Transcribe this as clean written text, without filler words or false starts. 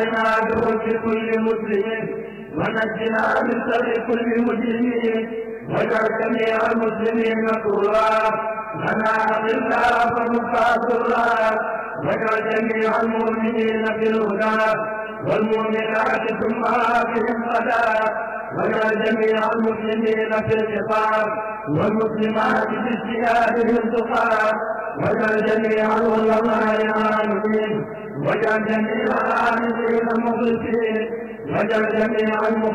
في كل مسلم ونجنا من شر كل مجرمين واجعل جميع المسلمين مسرورا لنا الا فنفاضلا واجعل جميع المؤمنين في الهدى والمؤمنات ثم بهم غدا واجعل جميع المسلمين في الخطاب والمسلمات في اجتهادهم تقى واجعل جميع العلماء عاملين واجعل جميع العاملين مخلصين واجعل جميع